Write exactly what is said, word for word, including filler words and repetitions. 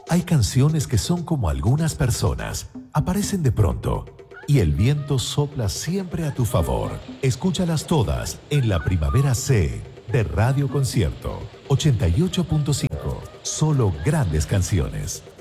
Hay canciones que son como algunas personas, aparecen de pronto y el viento sopla siempre a tu favor. Escúchalas todas en la Primavera C de Radio Concierto ochenta y ocho punto cinco. Solo grandes canciones.